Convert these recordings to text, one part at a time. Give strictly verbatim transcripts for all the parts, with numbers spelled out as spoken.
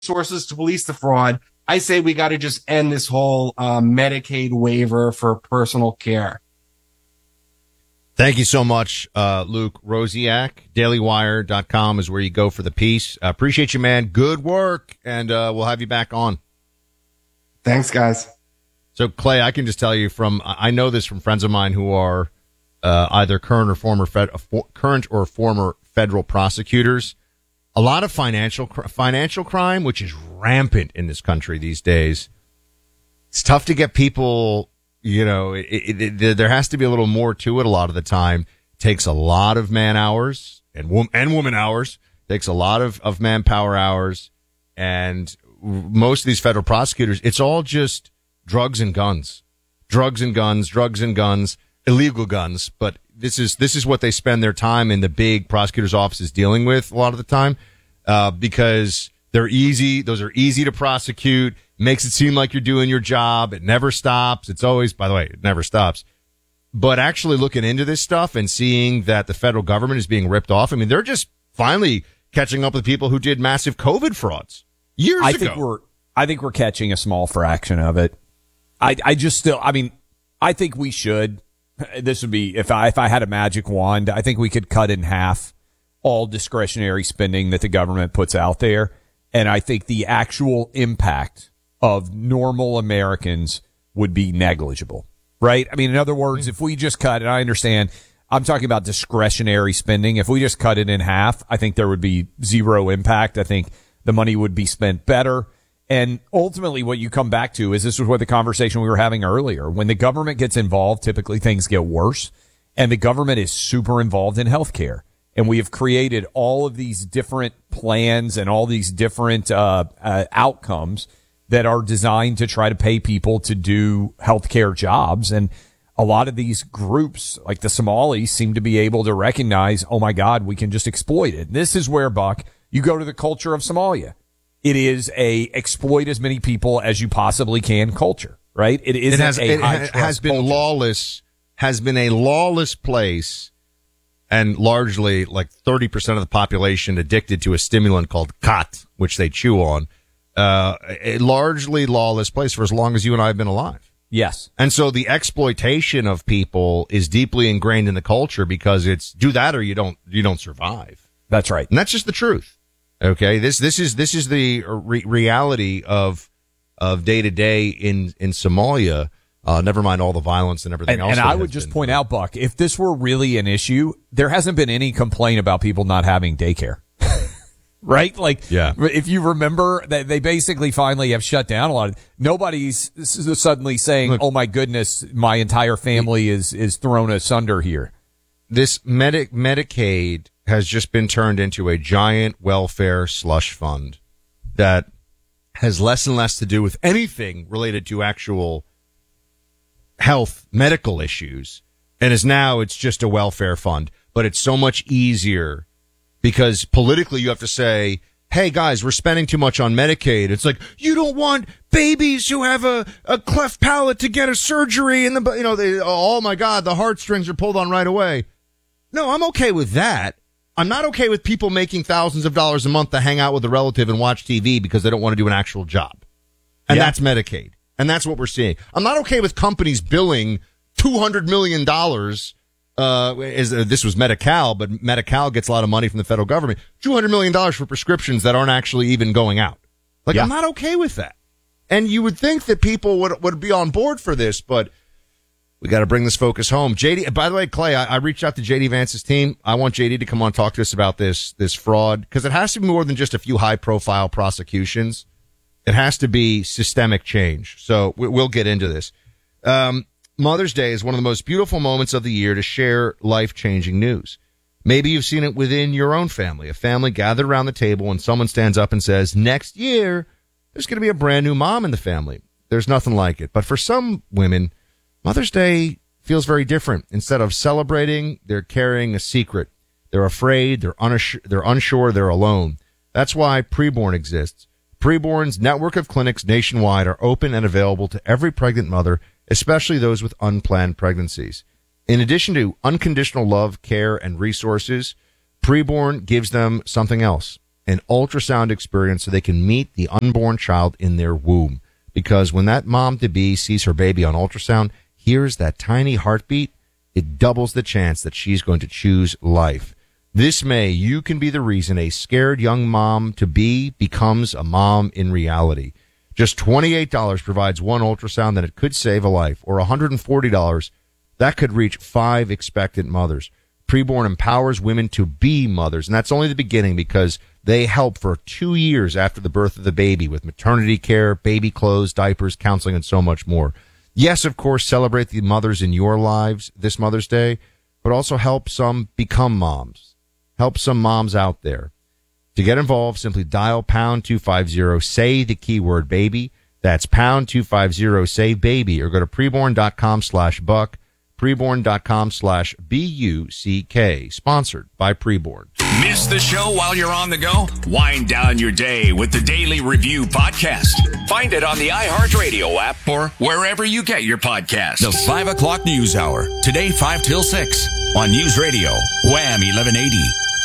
resources to police the fraud. I say we got to just end this whole um, Medicaid waiver for personal care. Thank you so much, uh, Luke Rosiak. daily wire dot com is where you go for the piece. Uh, appreciate you, man. Good work, and uh, we'll have you back on. Thanks, guys. So, Clay, I can just tell you from I know this from friends of mine who are uh, either current or former fed, uh, for, current or former federal prosecutors. A lot of financial financial crime, which is rampant in this country these days. It's tough to get people, you know, it, it, it, there has to be a little more to it a lot of the time. It takes a lot of man hours and, wom- and woman hours. It takes a lot of, of manpower hours. And most of these federal prosecutors, it's all just drugs and guns. Drugs and guns, drugs and guns, illegal guns. But this is this is what they spend their time in the big prosecutors' offices dealing with a lot of the time, uh, because they're easy. Those are easy to prosecute. Makes it seem like you're doing your job. It never stops. It's always, by the way, it never stops. But actually looking into this stuff and seeing that the federal government is being ripped off, I mean, they're just finally catching up with people who did massive COVID frauds years I ago. think we're, I think we're catching a small fraction of it. I, I just still, I mean, I think we should. This would be, if I, if I had a magic wand, I think we could cut in half all discretionary spending that the government puts out there. And I think the actual impact of normal Americans would be negligible, right? I mean, in other words, if we just cut, and I understand, I'm talking about discretionary spending. If we just cut it in half, I think there would be zero impact. I think the money would be spent better. And ultimately what you come back to is this was what the conversation we were having earlier. When the government gets involved, typically things get worse. And the government is super involved in healthcare. And we have created all of these different plans and all these different uh, uh outcomes that are designed to try to pay people to do healthcare jobs. And a lot of these groups, like the Somalis, seem to be able to recognize, oh my God, we can just exploit it. This is where, Buck, you go to the culture of Somalia. It is a exploit as many people as you possibly can culture, right? It is It has, a it high has trust been culture. lawless, has been a lawless place, and largely like thirty percent of the population addicted to a stimulant called khat, which they chew on. Uh, a largely lawless place for as long as you and I have been alive. Yes. And so the exploitation of people is deeply ingrained in the culture because it's do that or you don't, you don't survive. That's right. And that's just the truth. Okay. This, this is, this is the re- reality of, of day to day in, in Somalia. Uh, never mind all the violence and everything And, else. and that I has would just been point done. out, Buck, if this were really an issue, there hasn't been any complaint about people not having daycare. Right? Like, Yeah. if you remember that they basically finally have shut down a lot of, nobody's suddenly saying, Look, oh my goodness, my entire family is, is thrown asunder here. This Medi- Medicaid has just been turned into a giant welfare slush fund that has less and less to do with anything related to actual health, medical issues. And is now it's just a welfare fund, but it's so much easier because politically you have to say, hey guys, we're spending too much on Medicaid. It's like, you don't want babies who have a, a cleft palate to get a surgery and the, you know, they, oh my God, the heartstrings are pulled on right away. No, I'm okay with that. I'm not okay with people making thousands of dollars a month to hang out with a relative and watch T V because they don't want to do an actual job. And Yeah. that's Medicaid. And that's what we're seeing. I'm not okay with companies billing two hundred million dollars. Uh, is, uh, this was Medi-Cal, but Medi-Cal gets a lot of money from the federal government. two hundred million dollars for prescriptions that aren't actually even going out. Like, Yeah. I'm not okay with that. And you would think that people would, would be on board for this, but we got to bring this focus home. J D, by the way, Clay, I, I reached out to J D Vance's team. I want J D to come on and talk to us about this, this fraud, because it has to be more than just a few high profile prosecutions. It has to be systemic change. So we, we'll get into this. Um, Mother's Day is one of the most beautiful moments of the year to share life-changing news. Maybe you've seen it within your own family, a family gathered around the table and someone stands up and says, next year, there's going to be a brand new mom in the family. There's nothing like it. But for some women, Mother's Day feels very different. Instead of celebrating, they're carrying a secret. They're afraid, they're, unassur- they're unsure, they're alone. That's why Preborn exists. Preborn's network of clinics nationwide are open and available to every pregnant mother, especially those with unplanned pregnancies. In addition to unconditional love, care, and resources, Preborn gives them something else, an ultrasound experience so they can meet the unborn child in their womb. Because when that mom-to-be sees her baby on ultrasound, hears that tiny heartbeat, it doubles the chance that she's going to choose life. This May, you can be the reason a scared young mom-to-be becomes a mom in reality. Just twenty-eight dollars provides one ultrasound, and it could save a life. Or one hundred forty dollars, that could reach five expectant mothers. Preborn empowers women to be mothers, and that's only the beginning because they help for two years after the birth of the baby with maternity care, baby clothes, diapers, counseling, and so much more. Yes, of course, celebrate the mothers in your lives this Mother's Day, but also help some become moms. Help some moms out there. To get involved, simply dial pound two fifty, say the keyword baby. That's pound two fifty, say baby, or go to preborn.com slash buck, preborn.com slash B U C K. Sponsored by Preborn. Miss the show while you're on the go? Wind down your day with the Daily Review Podcast. Find it on the iHeartRadio app or wherever you get your podcasts. The five o'clock news hour. Today, five till six on News Radio, Wham eleven eighty.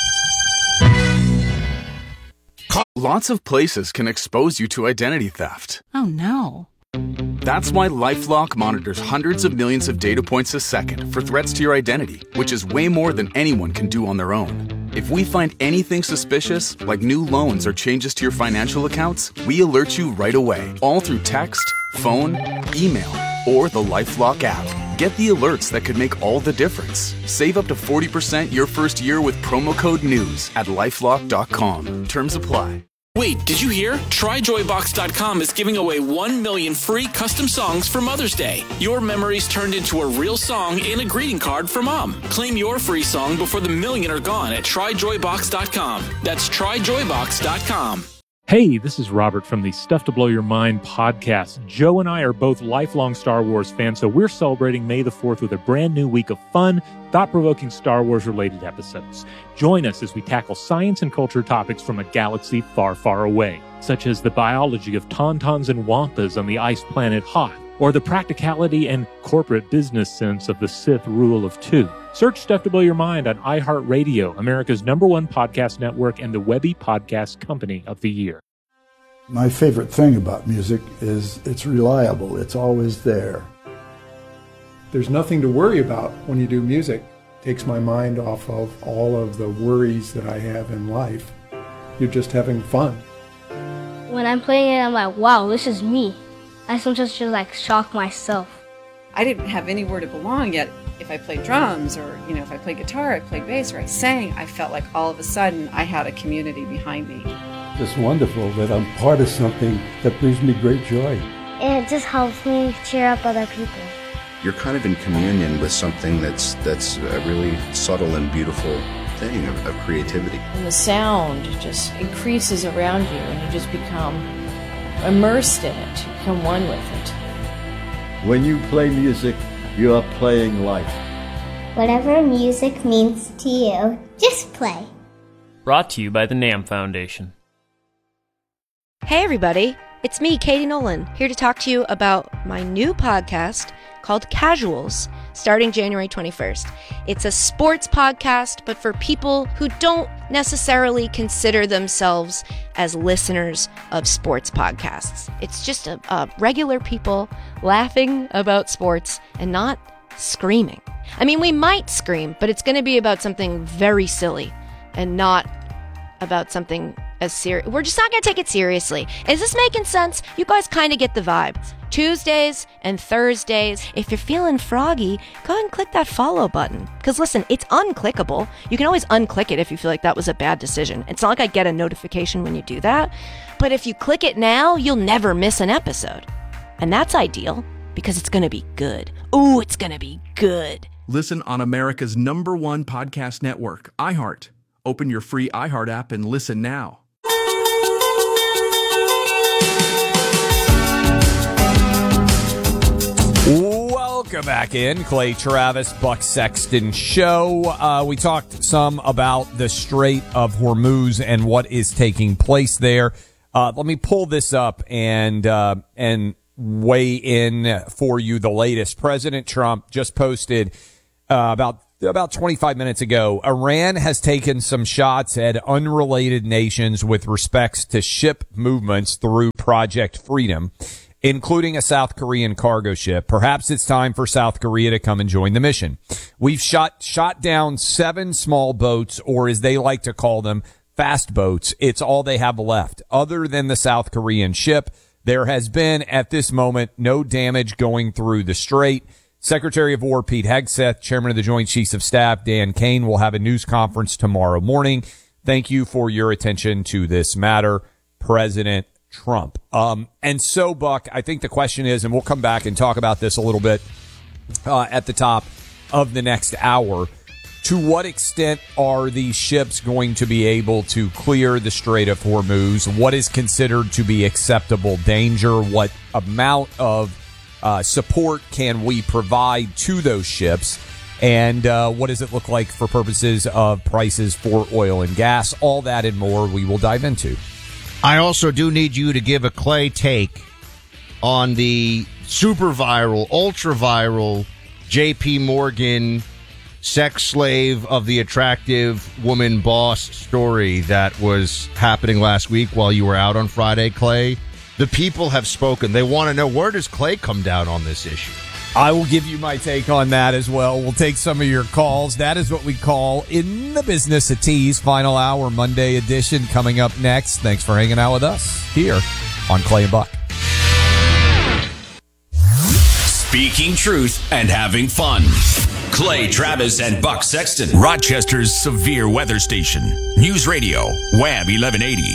Lots of places can expose you to identity theft. Oh, no. That's why LifeLock monitors hundreds of millions of data points a second for threats to your identity, which is way more than anyone can do on their own. If we find anything suspicious, like new loans or changes to your financial accounts, we alert you right away, all through text, phone, email, or the LifeLock app. Get the alerts that could make all the difference. Save up to forty percent your first year with promo code NEWS at lifelock dot com. Terms apply. Wait, did you hear? Try joy box dot com is giving away one million free custom songs for Mother's Day. Your memories turned into a real song and a greeting card for Mom. Claim your free song before the million are gone at try joy box dot com. That's try joy box dot com. Hey, this is Robert from the Stuff to Blow Your Mind podcast. Joe and I are both lifelong Star Wars fans, so we're celebrating May the fourth with a brand new week of fun, thought-provoking Star Wars-related episodes. Join us as we tackle science and culture topics from a galaxy far, far away, such as the biology of tauntauns and wampas on the ice planet Hoth, or the practicality and corporate business sense of the Sith rule of two. Search Stuff to Blow Your Mind on iHeartRadio, America's number one podcast network and the Webby Podcast Company of the Year. My favorite thing about music is it's reliable. It's always there. There's nothing to worry about when you do music. It takes my mind off of all of the worries that I have in life. You're just having fun. When I'm playing it, I'm like, wow, this is me. I sometimes just like shock myself. I didn't have anywhere to belong yet. If I played drums or, you know, if I played guitar, I played bass, or I sang, I felt like all of a sudden I had a community behind me. It's wonderful that I'm part of something that brings me great joy. It just helps me cheer up other people. You're kind of in communion with something that's that's a really subtle and beautiful thing of, of creativity. And the sound just increases around you and you just become immersed in it. You become one with it. When you play music, you are playing life. Whatever music means to you, just play. Brought to you by the NAMM Foundation. Hey everybody, it's me, Katie Nolan, here to talk to you about my new podcast called Casuals, starting January twenty-first. It's a sports podcast, but for people who don't necessarily consider themselves as listeners of sports podcasts. It's just a, a regular people laughing about sports and not screaming. I mean, we might scream, but it's going to be about something very silly and not about something as serious. We're just not going to take it seriously. Is this making sense? You guys kind of get the vibe. Tuesdays and Thursdays. If you're feeling froggy, go ahead and click that follow button. Because listen, it's unclickable. You can always unclick it if you feel like that was a bad decision. It's not like I get a notification when you do that. But if you click it now, you'll never miss an episode. And that's ideal because it's going to be good. Ooh, it's going to be good. Listen on America's number one podcast network, iHeart. Open your free iHeart app and listen now. Welcome back in. Clay Travis, Buck Sexton Show. Uh, we talked some about the Strait of Hormuz and what is taking place there. Uh, let me pull this up and uh, and weigh in for you the latest. President Trump just posted uh, about about twenty-five minutes ago, Iran has taken some shots at unrelated nations with respects to ship movements through Project Freedom, including a South Korean cargo ship. Perhaps it's time for South Korea to come and join the mission. We've shot, shot down seven small boats, or as they like to call them, fast boats. It's all they have left. Other than the South Korean ship, there has been, at this moment, no damage going through the strait. Secretary of War Pete Hegseth, Chairman of the Joint Chiefs of Staff Dan Kane will have a news conference tomorrow morning. Thank you for your attention to this matter, President Trump. Um, and so, Buck, I think the question is, and we'll come back and talk about this a little bit uh, at the top of the next hour, to what extent are these ships going to be able to clear the Strait of Hormuz? What is considered to be acceptable danger? What amount of Uh, support can we provide to those ships? And uh, what does it look like for purposes of prices for oil and gas? All that and more we will dive into. I also do need you to give a Clay take on the super viral, ultra viral J P Morgan sex slave of the attractive woman boss story that was happening last week while you were out on Friday, Clay. The people have spoken. They want to know, where does Clay come down on this issue? I will give you my take on that as well. We'll take some of your calls. That is what we call In the Business of Tease. Final hour, Monday edition coming up next. Thanks for hanging out with us here on Clay and Buck. Speaking truth and having fun. Clay Travis and Buck Sexton. Rochester's severe weather station. News Radio, W A B eleven eighty.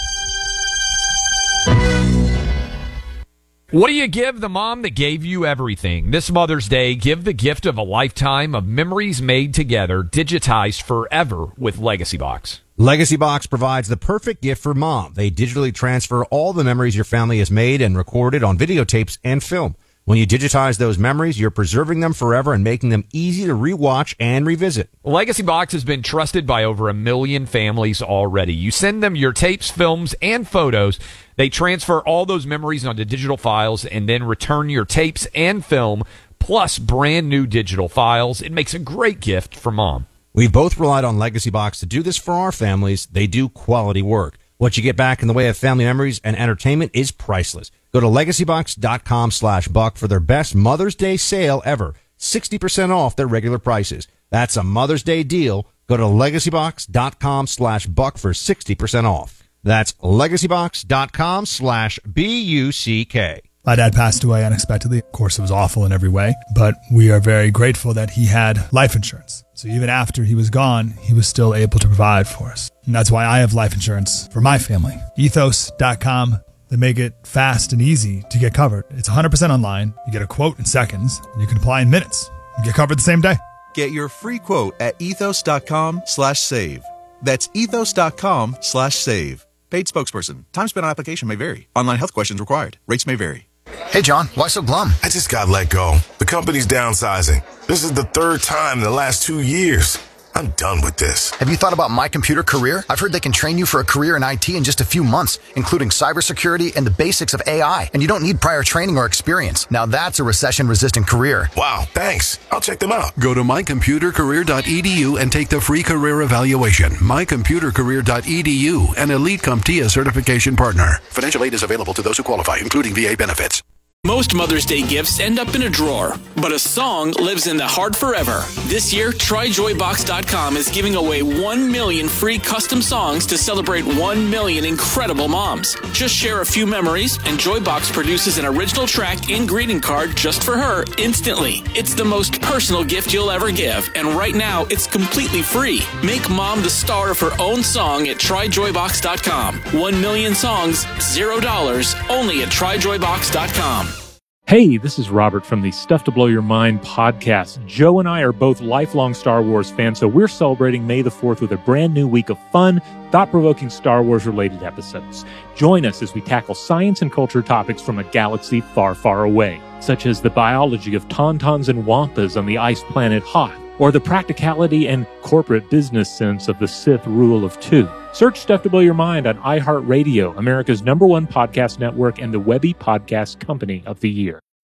What do you give the mom that gave you everything? This Mother's Day, give the gift of a lifetime of memories made together, digitized forever with Legacy Box. Legacy Box provides the perfect gift for mom. They digitally transfer all the memories your family has made and recorded on videotapes and film. When you digitize those memories, you're preserving them forever and making them easy to rewatch and revisit. Legacy Box has been trusted by over a million families already. You send them your tapes, films, and photos. They transfer all those memories onto digital files and then return your tapes and film, plus brand new digital files. It makes a great gift for mom. We've both relied on Legacy Box to do this for our families. They do quality work. What you get back in the way of family memories and entertainment is priceless. Go to legacybox.com slash buck for their best Mother's Day sale ever. sixty percent off their regular prices. That's a Mother's Day deal. Go to legacybox.com slash buck for sixty percent off. That's legacybox.com slash B U C K. My dad passed away unexpectedly. Of course, it was awful in every way, but we are very grateful that he had life insurance. So even after he was gone, he was still able to provide for us. And that's why I have life insurance for my family. ethos dot com. They make it fast and easy to get covered. It's one hundred percent online. You get a quote in seconds, and you can apply in minutes. You get covered the same day. Get your free quote at ethos.com slash save. That's ethos.com slash save. Paid spokesperson. Time spent on application may vary. Online health questions required. Rates may vary. Hey, John, why so glum? I just got let go. The company's downsizing. This is the third time in the last two years. I'm done with this. Have you thought about My Computer Career? I've heard they can train you for a career in I T in just a few months, including cybersecurity and the basics of A I. And you don't need prior training or experience. Now that's a recession-resistant career. Wow, thanks. I'll check them out. Go to my computer career dot e d u and take the free career evaluation. my computer career dot e d u, an Elite CompTIA certification partner. Financial aid is available to those who qualify, including V A benefits. Most Mother's Day gifts end up in a drawer, but a song lives in the heart forever. This year, try joy box dot com is giving away one million free custom songs to celebrate one million incredible moms. Just share a few memories, and Joybox produces an original track and greeting card just for her instantly. It's the most personal gift you'll ever give, and right now, it's completely free. Make mom the star of her own song at try joy box dot com. One million songs, zero dollars, only at try joy box dot com. Hey, this is Robert from the Stuff to Blow Your Mind podcast. Joe and I are both lifelong Star Wars fans, so we're celebrating May the fourth with a brand new week of fun, thought-provoking Star Wars-related episodes. Join us as we tackle science and culture topics from a galaxy far, far away, such as the biology of tauntauns and wampas on the ice planet Hoth, or the practicality and corporate business sense of the Sith rule of two. Search Stuff to Blow Your Mind on iHeartRadio, America's number one podcast network and the Webby Podcast Company of the Year.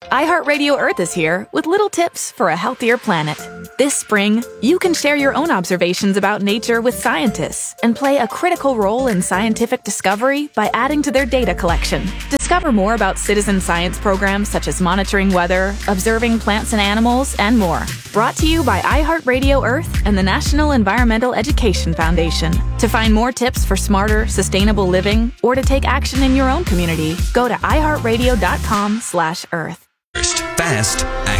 iHeartRadio Earth is here with little tips for a healthier planet. This spring, you can share your own observations about nature with scientists and play a critical role in scientific discovery by adding to their data collection. Discover more about citizen science programs such as monitoring weather, observing plants and animals, and more. Brought to you by iHeartRadio Earth and the National Environmental Education Foundation. To find more tips for smarter, sustainable living or to take action in your own community, go to iHeartRadio.com slash Earth. Fast,